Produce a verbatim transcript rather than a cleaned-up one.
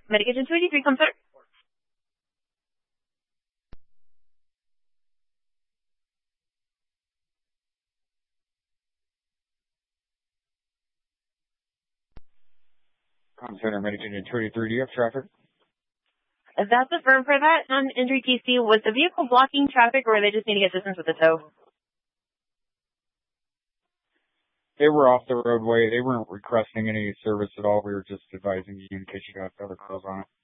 Medication two eighty-three, come through. Com Center, Medication two eighty-three, do you have traffic? That's affirmed for that non-injury T C. Was the vehicle blocking traffic, or were they just needing assistance with the tow? They were off the roadway. They weren't requesting any service at all. We were just advising you in case you got other calls on it.